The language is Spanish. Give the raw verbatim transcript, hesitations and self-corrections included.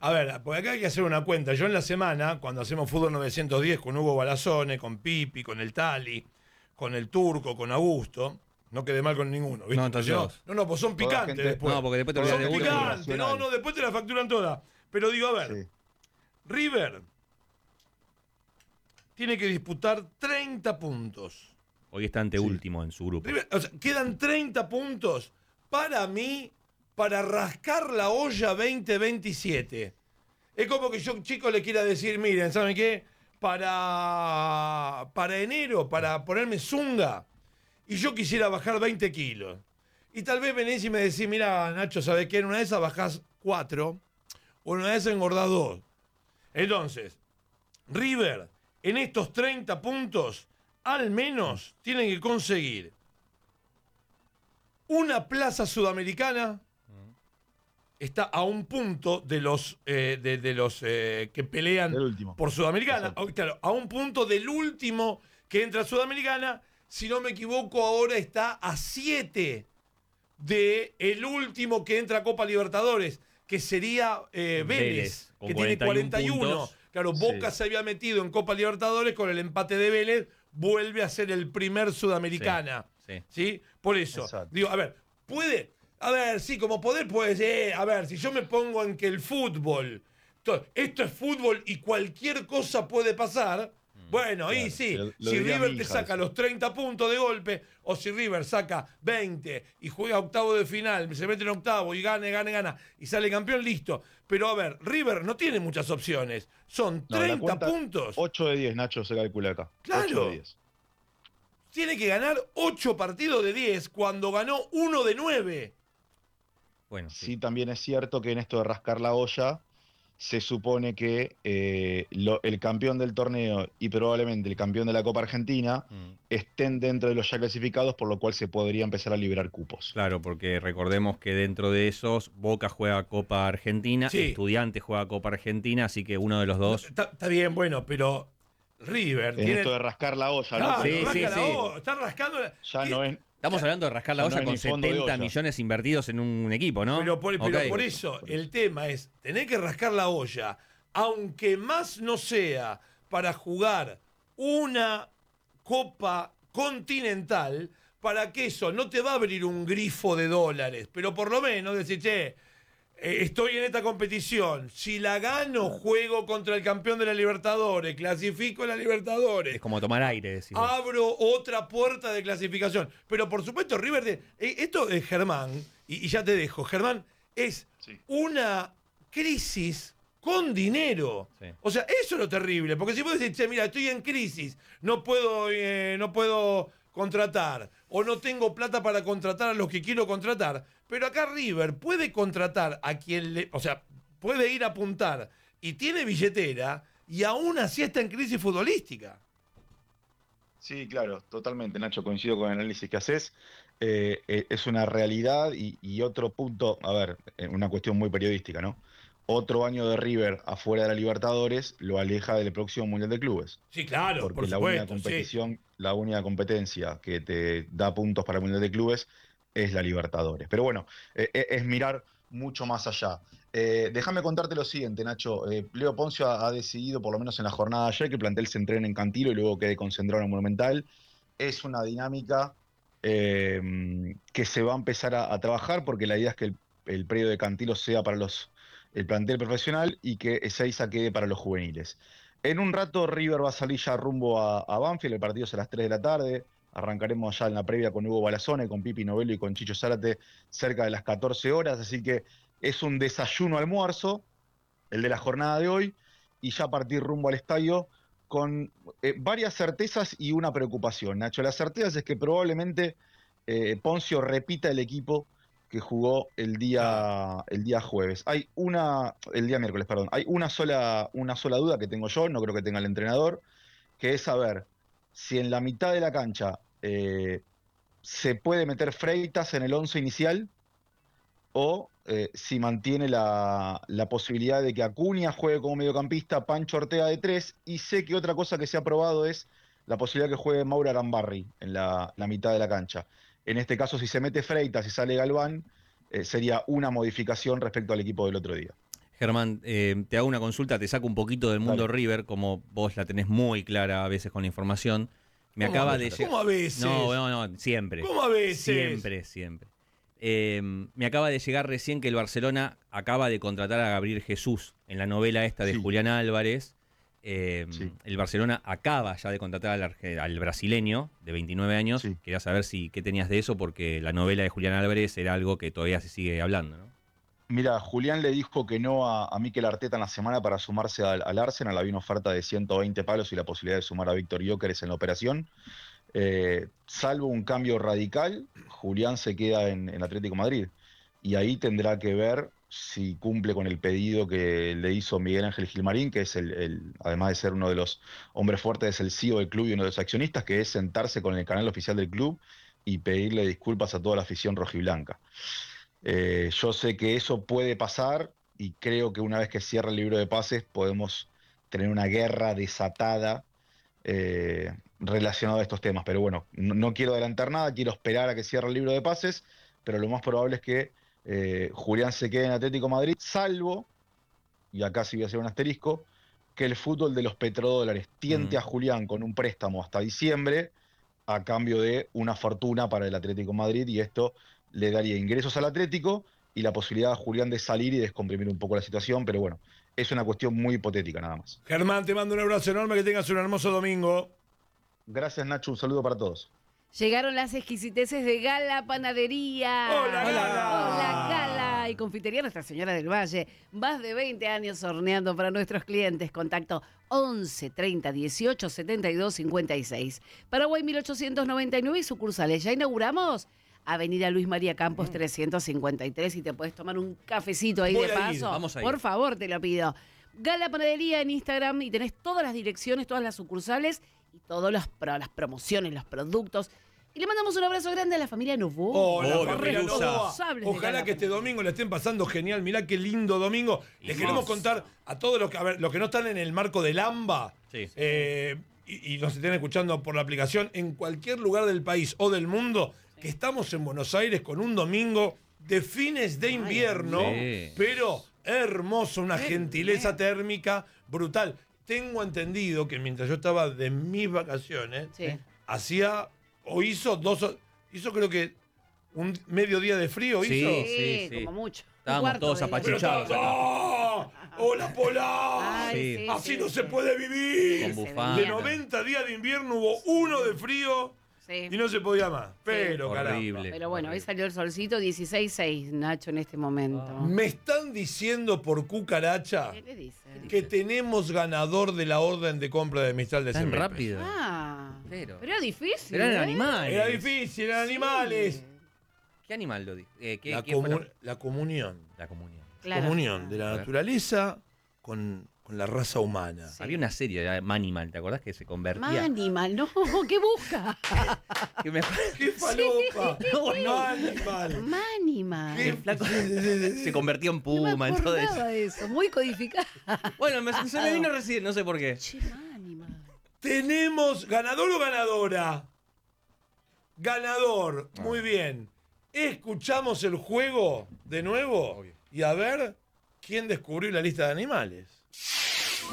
A ver, porque acá hay que hacer una cuenta. Yo en la semana, cuando hacemos Fútbol novecientos diez con Hugo Balazone, con Pipi, con el Tali, con el Turco, con Augusto, no quedé mal con ninguno, ¿viste? No, Porque entonces si no, dos. no, no, pues son Toda picantes gente- después. No, porque después te Son olvidas de uno. picantes, no, Nacional. no, después te la facturan toda. Pero digo, a ver, Sí. River tiene que disputar treinta puntos. Hoy está anteúltimo en su grupo. River, o sea, quedan treinta puntos para mí para rascar la olla veinte veintisiete. Es como que yo, un chico, le quiera decir, miren, ¿saben qué? Para, para enero, para ponerme zunga, y yo quisiera bajar veinte kilos. Y tal vez venís y me decís, mira, Nacho, ¿sabes qué? En una de esas bajás cuatro, o en una de esas engordás dos. Entonces, River, en estos treinta puntos, al menos tienen que conseguir una plaza sudamericana. Está a un punto de los eh, de, de los eh, que pelean Del último. por Sudamericana. Exacto. O- Claro, a un punto del último que entra a Sudamericana. Si no me equivoco, ahora está a siete de el último que entra a Copa Libertadores, que sería eh, Vélez, Vélez, con que tiene cuarenta y uno cuarenta y uno. puntos. Claro, Boca Sí. se había metido en Copa Libertadores con el empate de Vélez, vuelve a ser el primer Sudamericana. Sí, sí. ¿Sí? Por eso. Exacto. Digo, a ver, puede. A ver, sí, como poder puede ser. A ver, si yo me pongo en que el fútbol. to- Esto es fútbol y cualquier cosa puede pasar. Bueno, ahí Claro, sí. lo- lo Si diría River mi te hija saca eso. los treinta puntos de golpe, o si River saca veinte y juega octavo de final, se mete en octavo y gane, gane, gana, y sale campeón, listo. Pero a ver, River no tiene muchas opciones. Son No, la treinta cuenta, puntos. ocho de diez, Nacho, se calcula acá. Claro. ocho de diez. Tiene que ganar ocho partidos de diez cuando ganó uno de nueve. Bueno, sí. Sí, también es cierto que en esto de rascar la olla, se supone que eh, lo- el campeón del torneo y probablemente el campeón de la Copa Argentina Mm. estén dentro de los ya clasificados, por lo cual se podría empezar a liberar cupos. Claro, porque recordemos que dentro de esos, Boca juega Copa Argentina, Sí. Estudiantes juega Copa Argentina, así que uno de los dos. Está, está bien, bueno, pero River En tiene. esto de rascar la olla, Claro, ¿no? Sí, Pero rasca sí, la sí. olla, está rascando la- ya ¿Qué? no es. Estamos hablando de rascar la Ya olla no es con ni fondo de setenta olla. millones invertidos en un equipo, ¿no? Pero, por, pero Ok. por eso, Por eso. el tema es tener que rascar la olla, aunque más no sea para jugar una Copa Continental, para que eso no te va a abrir un grifo de dólares, pero por lo menos decir, che, eh, estoy en esta competición, si la gano, juego contra el campeón de la Libertadores, clasifico en la Libertadores. Es como tomar aire, decimos. Abro otra puerta de clasificación. Pero por supuesto, River, de, eh, esto es Germán, y, y ya te dejo, Germán, es Sí. una crisis con dinero. Sí. O sea, eso es lo terrible, porque si vos decís, che, mira, estoy en crisis, no puedo, eh, no puedo contratar, o no tengo plata para contratar a los que quiero contratar, pero acá River puede contratar a quien le, o sea, puede ir a apuntar y tiene billetera y aún así está en crisis futbolística. Sí, claro, totalmente, Nacho, coincido con el análisis que haces. Eh, eh, es una realidad y, y otro punto, a ver, eh, una cuestión muy periodística, ¿no? Otro año de River afuera de la Libertadores lo aleja del próximo Mundial de Clubes. Sí, claro, Porque por la única supuesto, sí. competición, la única competencia que te da puntos para el Mundial de Clubes es la Libertadores. Pero bueno, eh, eh, es mirar mucho más allá. Eh, déjame contarte lo siguiente, Nacho. Eh, Leo Poncio ha, ha decidido, por lo menos en la jornada de ayer, que el plantel se entrene en Cantilo y luego quede concentrado en el Monumental. Es una dinámica eh, que se va a empezar a, a trabajar, porque la idea es que el, el predio de Cantilo sea para los el plantel profesional y que Ezeiza quede para los juveniles. En un rato River va a salir ya rumbo a, a Banfield, el partido es a las tres de la tarde. Arrancaremos ya en la previa con Hugo Balazone, con Pipi Novello y con Chicho Zárate cerca de las catorce horas, así que es un desayuno-almuerzo, el de la jornada de hoy, y ya partir rumbo al estadio con eh, varias certezas y una preocupación. Nacho, las certezas es que probablemente eh, Poncio repita el equipo que jugó el día, el día jueves. Hay una, el día miércoles, perdón. Hay una sola, una sola duda que tengo yo, no creo que tenga el entrenador, que es saber si en la mitad de la cancha eh, se puede meter Freitas en el once inicial o eh, si mantiene la, la posibilidad de que Acuña juegue como mediocampista, Pancho Ortega de tres, y sé que otra cosa que se ha probado es la posibilidad que juegue Mauro Arambarri en la, la mitad de la cancha. En este caso, si se mete Freitas y sale Galván, eh, sería una modificación respecto al equipo del otro día. Germán, eh, te hago una consulta, te saco un poquito del mundo Dale. River, como vos la tenés muy clara a veces con la información. Me ¿Cómo acaba a de veces? llegar. ¿Cómo a veces? No, no, no, siempre. ¿Cómo a veces? Siempre, siempre. Eh, me acaba de llegar recién que el Barcelona acaba de contratar a Gabriel Jesús en la novela esta de Sí. Julián Álvarez. Eh, Sí. El Barcelona acaba ya de contratar al, arge- al brasileño de veintinueve años. Sí. Quería saber si qué tenías de eso, porque la novela de Julián Álvarez era algo que todavía se sigue hablando, ¿no? Mira, Julián le dijo que no a, a Mikel Arteta en la semana para sumarse al, al Arsenal. Había una oferta de ciento veinte palos y la posibilidad de sumar a Víctor Gyökeres en la operación. Eh, salvo un cambio radical, Julián se queda en, en Atlético Madrid. Y ahí tendrá que ver si cumple con el pedido que le hizo Miguel Ángel Gilmarín, que es el, el- además de ser uno de los hombres fuertes, es el C E O del club y uno de los accionistas, que es sentarse con el canal oficial del club y pedirle disculpas a toda la afición rojiblanca. Eh, yo sé que eso puede pasar y creo que una vez que cierre el libro de pases podemos tener una guerra desatada eh, relacionada a estos temas. Pero bueno, no, no quiero adelantar nada, quiero esperar a que cierre el libro de pases, pero lo más probable es que eh, Julián se quede en Atlético Madrid, salvo, y acá sí voy a hacer un asterisco, que el fútbol de los petrodólares tiente Mm. a Julián con un préstamo hasta diciembre a cambio de una fortuna para el Atlético Madrid, y esto le daría ingresos al Atlético y la posibilidad a Julián de salir y descomprimir un poco la situación, pero bueno, es una cuestión muy hipotética nada más. Germán, te mando un abrazo enorme, que tengas un hermoso domingo. Gracias, Nacho, un saludo para todos. Llegaron las exquisiteces de Gala Panadería. ¡Hola, Gala! Hola, Gala. Y confitería Nuestra Señora del Valle. Más de veinte años horneando para nuestros clientes. Contacto once treinta dieciocho setenta y dos cincuenta y seis. Paraguay mil ochocientos noventa y nueve y sucursales. ¿Ya inauguramos? Avenida Luis María Campos trescientos cincuenta y tres y te puedes tomar un cafecito ahí Voy de a ir, paso. vamos a ir. Por favor, te lo pido. Gala Panadería en Instagram y tenés todas las direcciones, todas las sucursales y todas las, pro- las promociones, los productos. Y le mandamos un abrazo grande a la familia Novoa. Hola, Obvio, familia Pelusa. Novoa. Responsables de Ojalá Gala que este Panadería. domingo le estén pasando genial. Mirá qué lindo domingo. Les queremos Hermoso. contar a todos los que, a ver, los que no están en el marco del AMBA Sí. eh, y, y nos estén escuchando por la aplicación en cualquier lugar del país o del mundo, que estamos en Buenos Aires con un domingo de fines de invierno, sí. pero hermoso, una gentileza térmica brutal. Tengo entendido que mientras yo estaba de mis vacaciones, Sí. hacía o hizo dos, o- hizo creo que un mediodía de frío Sí. hizo. Sí, sí. como mucho. Un Estábamos cuarto todos de día. Pero apachuchados. estaba- ¡Ah! ¡Hola, Polar! Ay, Sí. sí, Así sí, no sí. se puede vivir. Con se bufanda. De venía. noventa días de invierno hubo uno de frío Sí. y no se podía más. Pero, caramba. Horrible. Pero bueno, hoy horrible. salió el solcito dieciséis seis, Nacho, en este momento. Me están diciendo por cucaracha ¿Qué le dice? que tenemos ganador de la orden de compra de Mistral de Tan cien mil rápido. Ah, Pero- pero era difícil. Pero eran ¿eh? animales. pesos. Era difícil, eran animales. Sí. ¿Qué animal lo dijo? Eh, ¿qué- La, qué comu- fueron? la comunión. La comunión. Claro. Comunión de la A ver. naturaleza con, con la raza humana. Sí. Había una serie, era Manimal, ¿te acordás? Que se convertía. Manimal, no, ¿qué busca? Que me- ¡Qué falopa! No, no. Animal. Manimal. ¿Qué? El flaco se convertía en No puma, me en todo eso. acordaba de eso, muy codificado. Bueno, me- se me vino recién, no sé por qué. Che, Manimal. Tenemos ganador o ganadora. Ganador, muy bien. Escuchamos el juego de nuevo Obvio. y a ver quién descubrió la lista de animales.